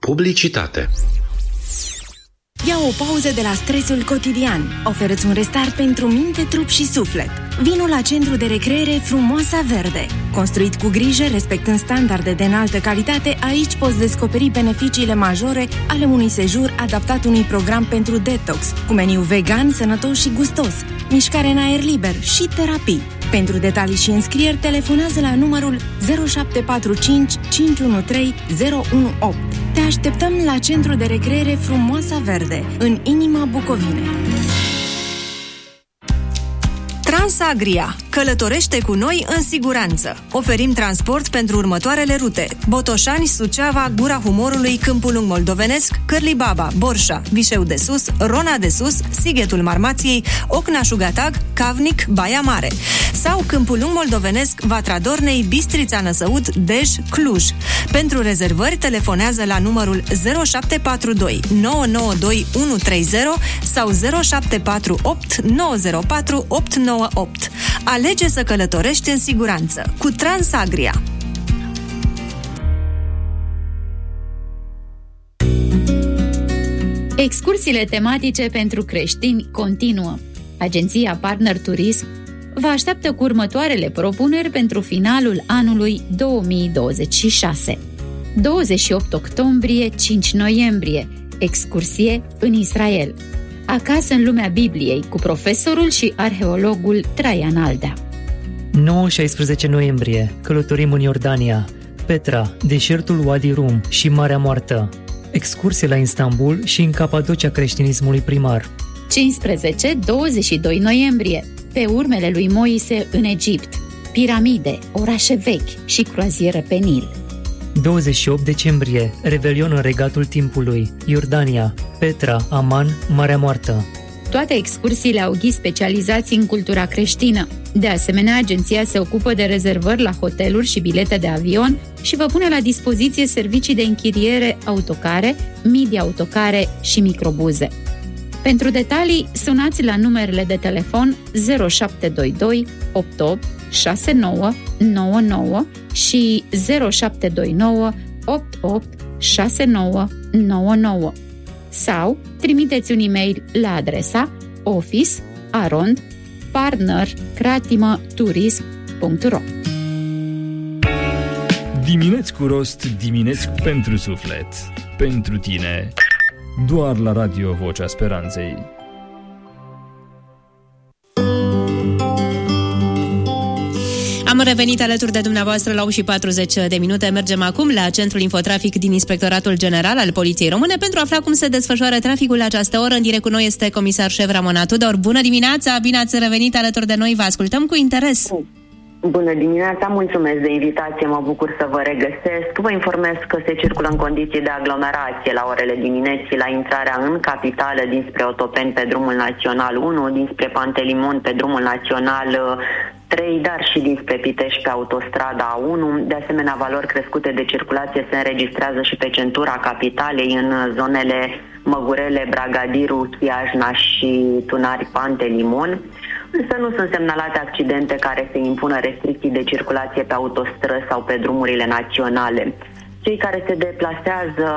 Publicitate. Ia o pauză de la stresul cotidian. Oferă-ți un restart pentru minte, trup și suflet. Vino la Centru de Recreere Frumoasa Verde. Construit cu grijă, respectând standarde de înaltă calitate, aici poți descoperi beneficiile majore ale unui sejur adaptat unui program pentru detox, cu meniu vegan, sănătos și gustos, mișcare în aer liber și terapii. Pentru detalii și înscrieri, telefonează la numărul 0745 513 018. Te așteptăm la Centru de Recreere Frumoasa Verde, în inima Bucovinei. Transagria. Călătorește cu noi în siguranță. Oferim transport pentru următoarele rute: Botoșani, Suceava, Gura Humorului, Câmpul Lung Moldovenesc, Cârlibaba, Borșa, Vișeu de Sus, Rona de Sus, Sighetul Marmației, Ocna-Șugatag, Cavnic, Baia Mare. Sau Câmpul Lung Moldovenesc, Vatra Dornei, Bistrița Năsăud, Dej, Cluj. Pentru rezervări, telefonează la numărul 0742 992 130 sau 0748 904 898. Alege să călătorești în siguranță cu Transagria. Excursiile tematice pentru creștini continuă. Agenția Partner Turism vă așteaptă cu următoarele propuneri pentru finalul anului 2026. 28 octombrie, 5 noiembrie, excursie în Israel. Acasă în lumea Bibliei, cu profesorul și arheologul Traian Aldea. 9-16 noiembrie, călătorim în Iordania, Petra, deșertul Wadi Rum și Marea Moartă. Excursie la Istanbul și în Capadocia creștinismului primar. 15-22 noiembrie, pe urmele lui Moise în Egipt, piramide, orașe vechi și croazieră pe Nil. 28 decembrie, Revelion în Regatul Timpului, Iordania, Petra, Aman, Marea Moartă. Toate excursiile au ghizi specializați în cultura creștină. De asemenea, agenția se ocupă de rezervări la hoteluri și bilete de avion și vă pune la dispoziție servicii de închiriere autocare, mii de autocare și microbuze. Pentru detalii, sunați la numerele de telefon 0722 88 69 99 și 0729 88 69 99 sau trimiteți un e-mail la adresa office@partnercreatimăturism.ro. Dimineți cu rost, dimineți pentru suflet. Pentru tine, doar la Radio Vocea Speranței. Am revenit alături de dumneavoastră la 8:40. Mergem acum la Centrul Infotrafic din Inspectoratul General al Poliției Române pentru a afla cum se desfășoară traficul la această oră. În direct cu noi este comisar șef Ramona Tudor. Bună dimineața, bine ați revenit alături de noi, vă ascultăm cu interes. Bună dimineața, mulțumesc de invitație, mă bucur să vă regăsesc. Vă informez că se circulă în condiții de aglomerație la orele dimineții la intrarea în capitală dinspre Otopeni pe drumul național 1, dinspre Pantelimon pe drumul național 3, dar și dinspre Pitești pe autostrada 1. De asemenea, valori crescute de circulație se înregistrează și pe centura capitalei în zonele Măgurele, Bragadiru, Chiajna și Tunari Pantelimon. Însă nu sunt semnalate accidente care să impună restricții de circulație pe autostrăzi sau pe drumurile naționale. Cei care se deplasează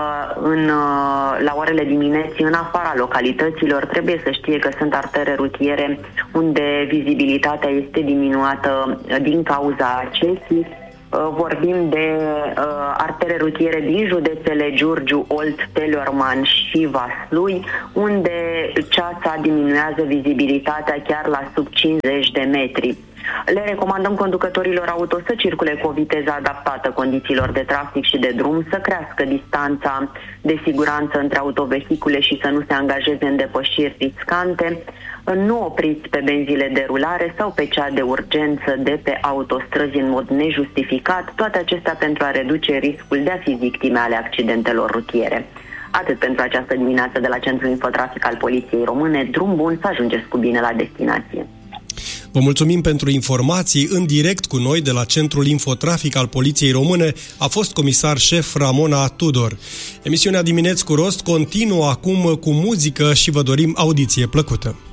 la orele dimineții în afara localităților trebuie să știe că sunt artere rutiere unde vizibilitatea este diminuată din cauza accesii. Vorbim de artere rutiere din județele Giurgiu, Olt, Teleorman și Vaslui, unde ceața diminuează vizibilitatea chiar la sub 50 de metri. Le recomandăm conducătorilor auto să circule cu o viteză adaptată condițiilor de trafic și de drum, să crească distanța de siguranță între autovehicule și să nu se angajeze în depășiri riscante. Nu opriți pe benzile de rulare sau pe cea de urgență de pe autostrăzi în mod nejustificat, toate acestea pentru a reduce riscul de a fi victime ale accidentelor rutiere. Atât pentru această dimineață de la Centrul Infotrafic al Poliției Române. Drum bun, să ajungeți cu bine la destinație. Vă mulțumim pentru informații. În direct cu noi de la Centrul Infotrafic al Poliției Române a fost comisar șef Ramona Tudor. Emisiunea Dimineți cu Rost continuă acum cu muzică și vă dorim audiție plăcută.